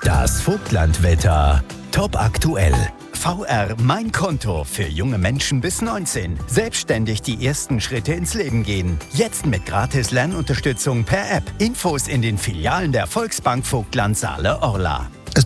Das Vogtlandwetter. Top aktuell. VR Mein Konto für junge Menschen bis 19. Selbstständig die ersten Schritte ins Leben gehen. Jetzt mit gratis Lernunterstützung per App. Infos in den Filialen der Volksbank Vogtland Saale-Orla.